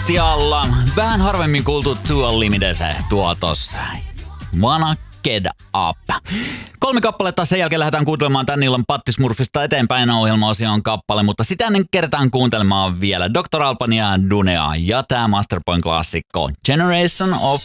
Astialla. Vähän harvemmin kuultu Too Unlimited tuotos. Wanna Get Up. 3 kappaletta, sen jälkeen lähdetään kuuntelemaan tän illan Patti Smurfista eteenpäin ohjelma-osion kappale, mutta sitä ennen kertaan kuuntelemaan vielä Dr. Alban ja Dunea ja tää Masterpoint-klassikko Generation of